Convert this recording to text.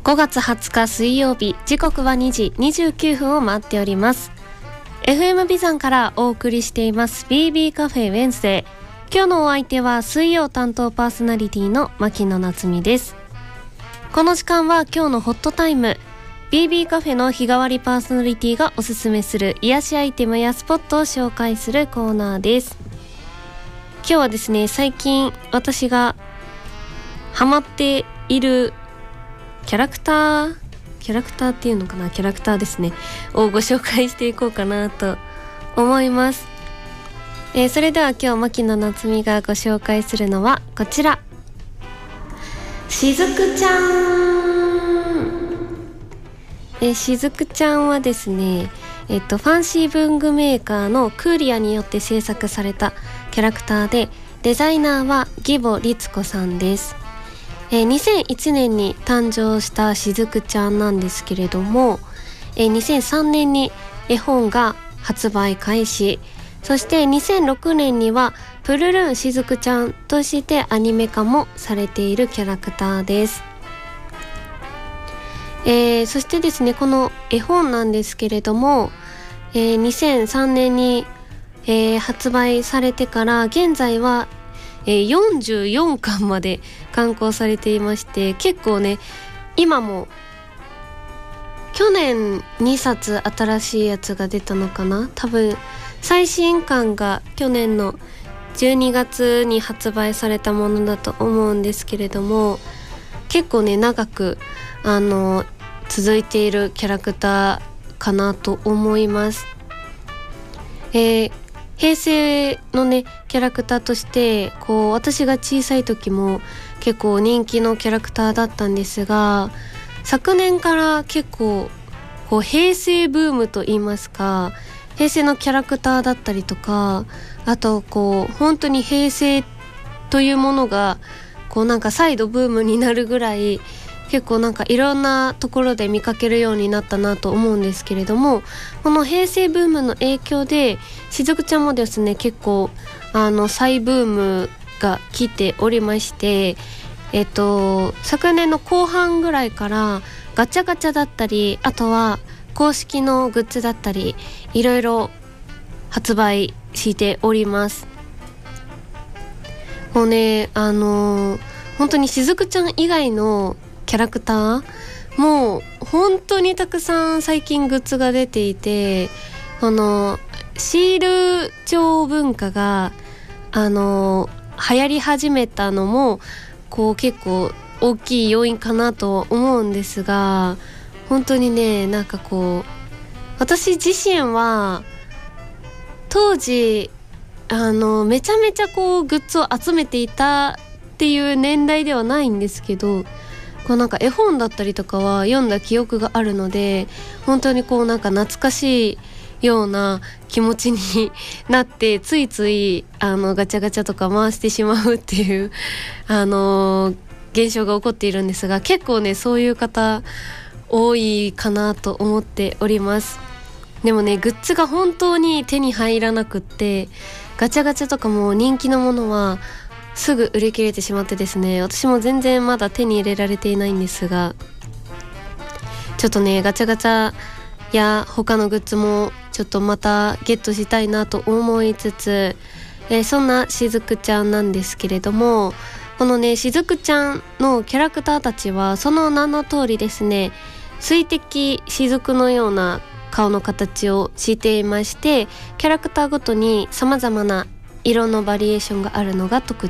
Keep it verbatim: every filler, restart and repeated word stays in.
ごがつはつか水曜日、時刻はにじにじゅうきゅうふんを回っております。 エフエム ビザンからお送りしています ビービー カフェウェンズデー。今日のお相手は水曜担当パーソナリティの牧野夏実です。この時間は今日のホットタイム、 ビービー カフェの日替わりパーソナリティがおすすめする癒しアイテムやスポットを紹介するコーナーです。今日はですね、最近私がハマっているキャラクターキャラクターっていうのかなキャラクターですねをご紹介していこうかなと思います。えー、それでは今日牧野夏実がご紹介するのはこちら、しずくちゃん。えー、しずくちゃんはですね、えっとファンシー文具メーカーのクーリアによって制作されたキャラクターで、デザイナーは義母律子さんです。えー、にせんいちねんに誕生したしずくちゃんなんですけれども、えー、にせんさんねんに絵本が発売開始、そしてにせんろくねんにはプルルーンしずくちゃんとしてアニメ化もされているキャラクターです。えー、そしてですね、この絵本なんですけれども、えー、にせんさんねんに、えー、発売されてから現在はえー、よんじゅうよんかんまで刊行されていまして、結構ね、今も去年にさつ新しいやつが出たのかな、多分最新刊が去年のじゅうにがつに発売されたものだと思うんですけれども、結構ね長くあの続いているキャラクターかなと思います。えー平成のねキャラクターとしてこう私が小さい時も結構人気のキャラクターだったんですが、昨年から結構こう平成ブームといいますか、平成のキャラクターだったりとか、あとこう本当に平成というものがこうなんか再度ブームになるぐらい、結構なんかいろんなところで見かけるようになったなと思うんですけれども、この平成ブームの影響でしずくちゃんもですね結構あの再ブームが来ておりまして、えっと昨年の後半ぐらいからガチャガチャだったり、あとは公式のグッズだったりいろいろ発売しております。もうねあの本当にしずくちゃん以外のキャラクターもう本当にたくさん最近グッズが出ていて、このシール帳文化があの流行り始めたのもこう結構大きい要因かなと思うんですが、本当にねなんかこう私自身は当時あのめちゃめちゃこうグッズを集めていたっていう年代ではないんですけど、こうなんか絵本だったりとかは読んだ記憶があるので、本当にこうなんか懐かしいような気持ちになってついついあのガチャガチャとか回してしまうっていうあの現象が起こっているんですが、結構ねそういう方多いかなと思っております。でもねグッズが本当に手に入らなくって、ガチャガチャとかも人気のものはすぐ売り切れてしまってですね、私も全然まだ手に入れられていないんですが、ちょっとねガチャガチャや他のグッズもちょっとまたゲットしたいなと思いつつ、えー、そんなしずくちゃんなんですけれども、このねしずくちゃんのキャラクターたちはその名の通りですね、水滴雫のような顔の形をしていまして、キャラクターごとに様々な色のバリエーションがあるのが特